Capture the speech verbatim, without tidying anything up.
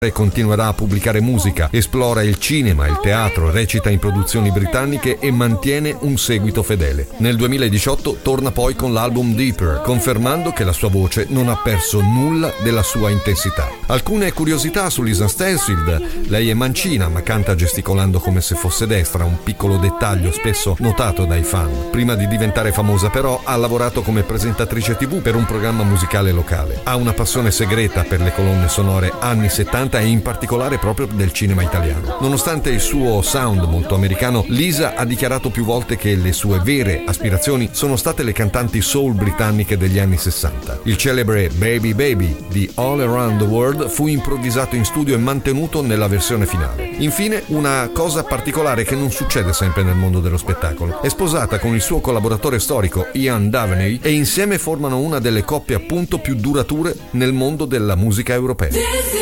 Continuerà a pubblicare musica, esplora il cinema, il teatro, recita in produzioni britanniche e mantiene un seguito fedele. Nel duemiladiciotto torna poi con l'album Deeper, confermando che la sua voce non ha perso nulla della sua intensità. Alcune curiosità su Lisa Stansfield: lei è mancina ma canta gesticolando come se fosse destra, un piccolo dettaglio spesso notato dai fan. Prima di diventare famosa però ha lavorato come presentatrice tivù per un programma musicale locale. Ha una passione segreta per le colonne sonore anni settanta e in particolare proprio del cinema italiano. Nonostante il suo sound molto americano, Lisa ha dichiarato più volte che le sue vere aspirazioni sono state le cantanti soul britanniche degli anni sessanta. Il celebre Baby Baby di All Around the World fu improvvisato in studio e mantenuto nella versione finale. Infine, una cosa particolare che non succede sempre nel mondo dello spettacolo: è sposata con il suo collaboratore storico Ian Daveney e insieme formano una delle coppie appunto più durature nel mondo della musica europea.